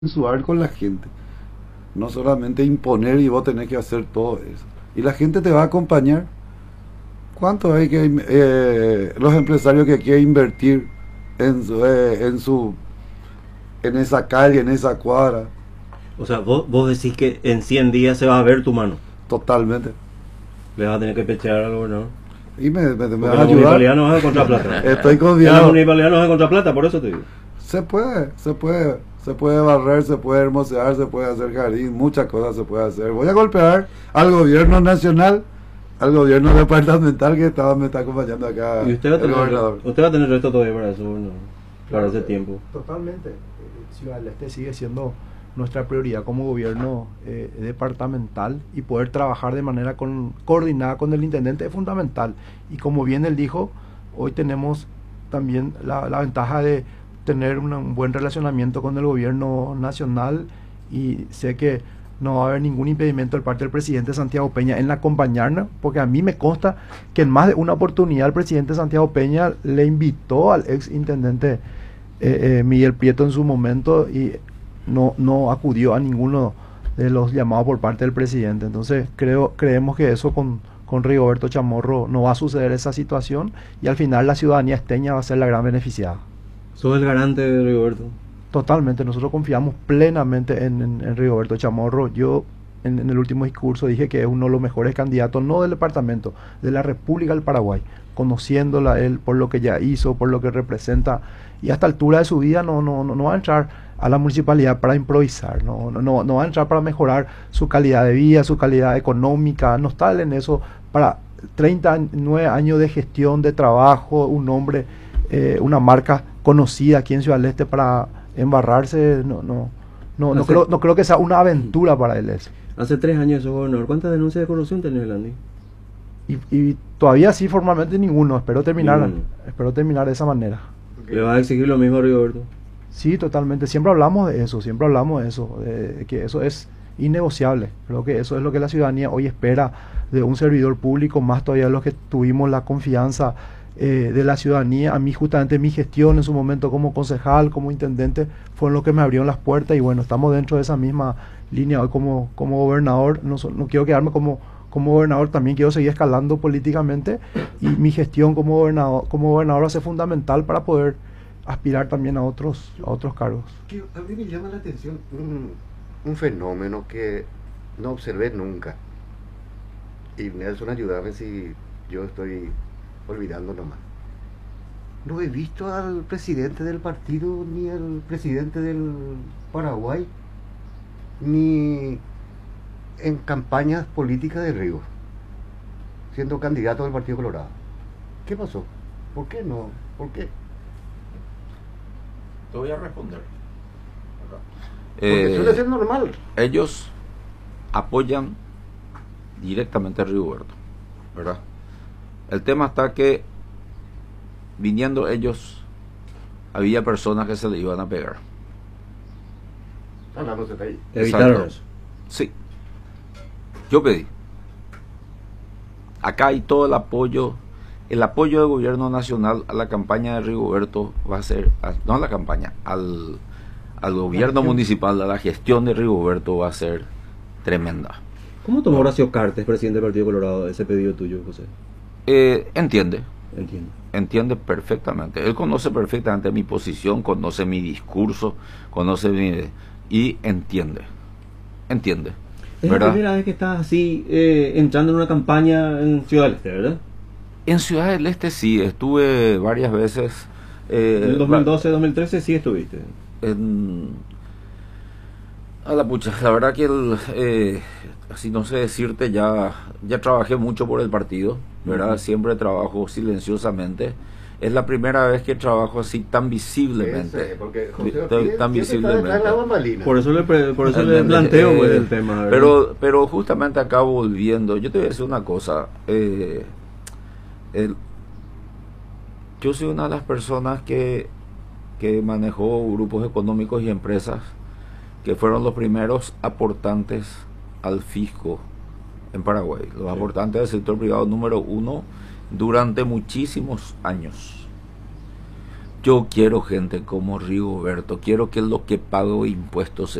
consensuar con la gente, no solamente imponer y vos tenés que hacer todo eso. Y la gente te va a acompañar. ¿Cuánto hay que los empresarios que quieren invertir en esa calle, en esa cuadra? O sea, vos decís que en 100 días se va a ver tu mano. Totalmente. Le vas a tener que pechear al gobernador. Y me Porque van a la ayudar. municipalidad no vas a encontrar plata. Estoy En la confiado. municipalidad no vas a encontrar plata, por eso te digo. Se puede barrer, se puede hermosear, se puede hacer jardín, muchas cosas se puede hacer. Voy a golpear al gobierno nacional, al gobierno departamental que me está acompañando acá, Y usted va a el tener, gobernador. usted va a tener resto todavía para eso, ¿no? Para ese tiempo. Totalmente. Ciudad del Este sigue siendo nuestra prioridad como gobierno departamental, y poder trabajar de manera coordinada con el intendente es fundamental. Y como bien él dijo, hoy tenemos también la ventaja de tener un buen relacionamiento con el gobierno nacional, y sé que no va a haber ningún impedimento de parte del presidente Santiago Peña en acompañarnos, porque a mí me consta que en más de una oportunidad el presidente Santiago Peña le invitó al ex intendente Miguel Prieto en su momento, y no acudió a ninguno de los llamados por parte del presidente. Entonces creemos que eso con Rigoberto Chamorro no va a suceder esa situación, y al final la ciudadanía esteña va a ser la gran beneficiada. ¿Sos el garante de Rigoberto? Totalmente, nosotros confiamos plenamente en Rigoberto Chamorro. Yo en el último discurso dije que es uno de los mejores candidatos, no del departamento, de la República del Paraguay, conociéndola él por lo que ya hizo, por lo que representa, y a esta altura de su vida no va a entrar a la municipalidad para improvisar, no va a entrar para mejorar su calidad de vida, su calidad económica, no está él en eso. Para 39 años de gestión, de trabajo, un hombre, una marca conocida aquí en Ciudad del Este, para embarrarse, no creo que sea una aventura para él eso. Hace 3 años sos gobernador. ¿Cuántas denuncias de corrupción tenés, Landy? Y todavía sí, formalmente ninguno. Espero terminar de esa manera. ¿Le vas a exigir lo mismo a Rigoberto? Sí, totalmente. Siempre hablamos de eso, que eso es innegociable. Creo que eso es lo que la ciudadanía hoy espera de un servidor público, más todavía de los que tuvimos la confianza de la ciudadanía. A mí justamente mi gestión en su momento como concejal, como intendente, fueron lo que me abrieron las puertas, y bueno, estamos dentro de esa misma línea hoy como gobernador. No quiero quedarme como gobernador, también quiero seguir escalando políticamente, y mi gestión como gobernador va a ser fundamental para poder aspirar también a otros cargos. A mí me llama la atención un fenómeno que no observé nunca. Y Nelson, ayúdame si yo estoy olvidando nomás. No he visto al presidente del partido, ni al presidente del Paraguay, ni en campañas políticas de Río, siendo candidato del Partido Colorado. ¿Qué pasó? ¿Por qué no? ¿Por qué? Te voy a responder. Porque suele ser normal. Ellos apoyan directamente a Rigoberto, ¿verdad? El tema está que viniendo ellos había personas que se le iban a pegar. Hablándose de ahí. Evitaron eso. Sí. Yo pedí. Acá hay todo el apoyo del gobierno nacional a la campaña de Rigoberto va a ser, no a la campaña, al gobierno municipal, a la gestión de Rigoberto va a ser tremenda. ¿Cómo tomó Horacio Cartes, presidente del Partido Colorado, ese pedido tuyo, José? Entiende Entiendo. perfectamente. Él conoce perfectamente mi posición, conoce mi discurso, y entiende. Es ¿verdad? la primera vez que estás así entrando en una campaña en Ciudad del Este, ¿verdad? En Ciudad del Este sí, estuve varias veces. En el 2012, 2013 sí estuviste. A la pucha, la verdad que así no sé decirte, ya trabajé mucho por el partido, ¿verdad? Siempre trabajo silenciosamente. Es la primera vez que trabajo así tan visiblemente. Porque José tan visiblemente. Por eso le planteo pues, el tema, ¿verdad? Pero justamente acá volviendo, yo te voy a decir una cosa. Yo soy una de las personas que manejó grupos económicos y empresas que fueron los primeros aportantes al fisco en Paraguay, los aportantes del sector privado número 1 durante muchísimos años. Yo quiero gente como Rigoberto, quiero que lo que pago impuestos